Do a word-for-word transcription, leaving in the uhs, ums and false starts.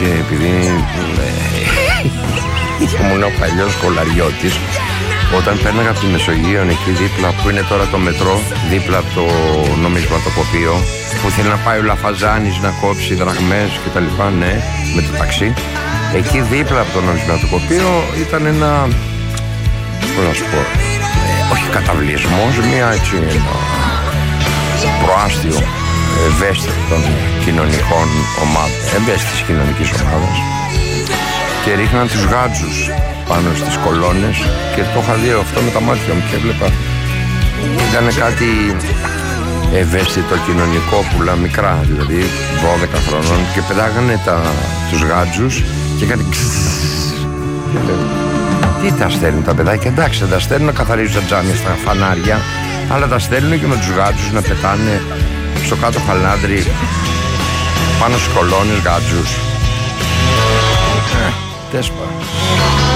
Και επειδή ήμουν ο παλιός σχολαριώτης, όταν πέρναγα από τη Μεσογείο εκεί δίπλα που είναι τώρα το μετρό, δίπλα από το νομισματοκοπείο, που θέλει να πάει ο Λαφαζάνης να κόψει δραχμές και τα λοιπά, ναι, με το ταξί. Εκεί δίπλα από το νομισματοκοπείο ήταν ένα, πώς να σου πω, ε, όχι καταβλισμός, μια έτσι, ένα προάστιο ευαίσθητο των κοινωνικών ομάδων, ευαίσθητης κοινωνικής ομάδας, και ρίχναν τους γάτζους πάνω στις κολόνες και το είχα δει αυτό με τα μάτια μου και έβλεπα. Ήταν κάτι ευαίσθητο κοινωνικό, πουλά μικρά, δηλαδή δώδεκα χρονών, και πετάγανε τα, τους γάτζους και κάτι και λέω, τι τα στέλνουν τα παιδάκια? Εντάξει, δεν τα στέλνουν να καθαρίζουν τα τζάμια στα φανάρια, αλλά τα στέλνουν και με τους γάτζους να πετάνε στο κάτω χαλάνδρι πάνω στις κολόνες γάτζους. Ε, τέσπα.